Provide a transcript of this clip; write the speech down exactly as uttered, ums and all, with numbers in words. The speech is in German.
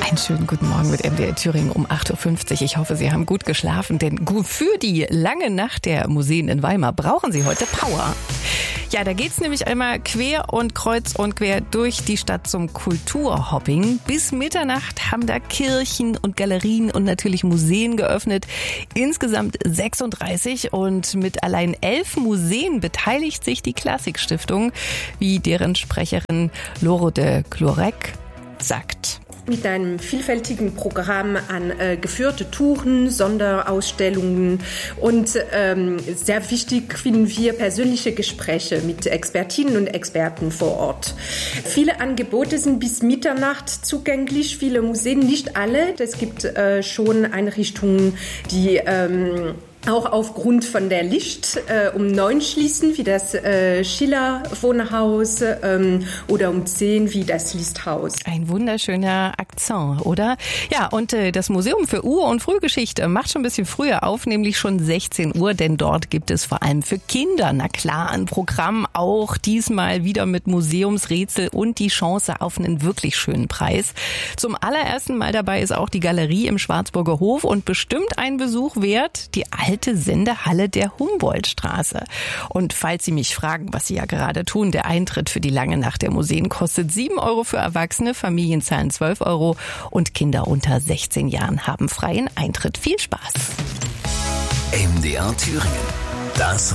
Einen schönen guten Morgen mit M D R Thüringen um acht Uhr fünfzig. Ich hoffe, Sie haben gut geschlafen, denn für die lange Nacht der Museen in Weimar brauchen Sie heute Power. Ja, da geht's nämlich einmal quer und kreuz und quer durch die Stadt zum Kulturhopping. Bis Mitternacht haben da Kirchen und Galerien und natürlich Museen geöffnet. Insgesamt sechsunddreißig und mit allein elf Museen beteiligt sich die Klassikstiftung, wie deren Sprecherin Lore de Clorec sagt. Mit einem vielfältigen Programm an äh, geführte Touren, Sonderausstellungen und ähm, sehr wichtig finden wir persönliche Gespräche mit Expertinnen und Experten vor Ort. Viele Angebote sind bis Mitternacht zugänglich, viele Museen, nicht alle. Es gibt äh, schon Einrichtungen, die ähm, auch aufgrund von der Licht äh, um neun schließen, wie das äh, Schiller-Wohnhaus ähm, oder um zehn wie das Listhaus. Ein wunderschöner Akzent, oder? Ja, und äh, das Museum für Ur- und Frühgeschichte macht schon ein bisschen früher auf, nämlich schon sechzehn Uhr, denn dort gibt es vor allem für Kinder, na klar, ein Programm, auch diesmal wieder mit Museumsrätsel und die Chance auf einen wirklich schönen Preis. Zum allerersten Mal dabei ist auch die Galerie im Schwarzburger Hof und bestimmt ein Besuch wert, die alte Sendehalle der Humboldtstraße. Und falls Sie mich fragen, was Sie ja gerade tun, der Eintritt für die lange Nacht der Museen kostet sieben Euro für Erwachsene, Familien zahlen zwölf Euro und Kinder unter sechzehn Jahren haben freien Eintritt. Viel Spaß! M D R Thüringen. Das